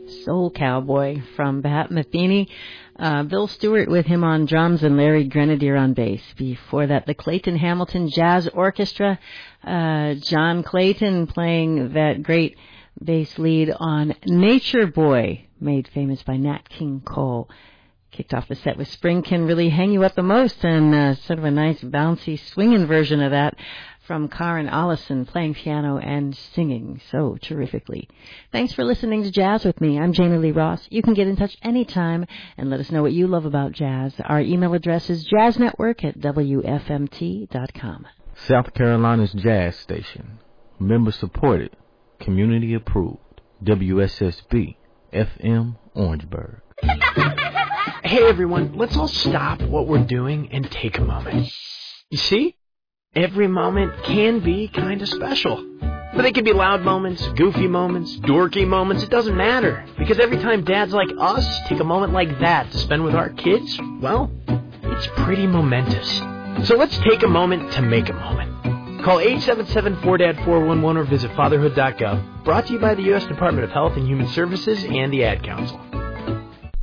Soul Cowboy from Pat Metheny. Bill Stewart with him on drums and Larry Grenadier on bass. Before that, the Clayton Hamilton Jazz Orchestra. John Clayton playing that great bass lead on Nature Boy, made famous by Nat King Cole. Kicked off the set with Spring Can Really Hang You Up the Most, and sort of a nice bouncy swinging version of that from Karen Allison, playing piano and singing so terrifically. Thanks for listening to Jazz with me. I'm Jamie Lee Ross. You can get in touch anytime and let us know what you love about jazz. Our email address is jazznetwork@wfmt.com. South Carolina's jazz station. Member supported. Community approved. WSSB FM Orangeburg. Hey everyone, let's all stop what we're doing and take a moment. You see? Every moment can be kind of special. But they can be loud moments, goofy moments, dorky moments, it doesn't matter. Because every time dads like us take a moment like that to spend with our kids, well, it's pretty momentous. So let's take a moment to make a moment. Call 877-4DAD-411 or visit fatherhood.gov. Brought to you by the U.S. Department of Health and Human Services and the Ad Council.